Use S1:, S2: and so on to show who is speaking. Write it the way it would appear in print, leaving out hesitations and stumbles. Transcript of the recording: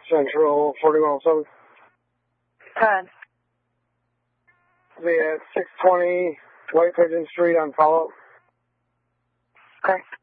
S1: Central 4107.
S2: Good.
S1: Be at 620 White Pigeon Street on follow-up.
S2: Okay.